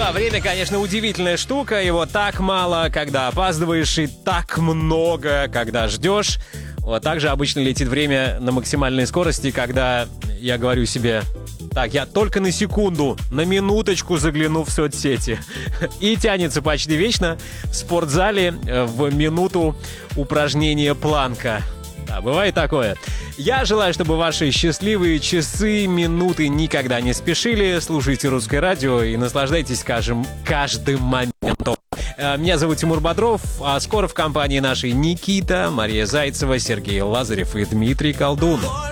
Да, время, конечно, удивительная штука. Его так мало, когда опаздываешь, и так много, когда ждешь. Вот так же обычно летит время на максимальной скорости, когда я говорю себе: так, я только на секунду, на минуточку загляну в соцсети. И тянется почти вечно в спортзале в минуту упражнения планка. Да, бывает такое. Я желаю, чтобы ваши счастливые часы, минуты никогда не спешили. Слушайте Русское радио и наслаждайтесь, скажем, каждым моментом. Меня зовут Тимур Бодров, а скоро в компании нашей Никита, Мария Зайцева, Сергей Лазарев и Дмитрий Колдун.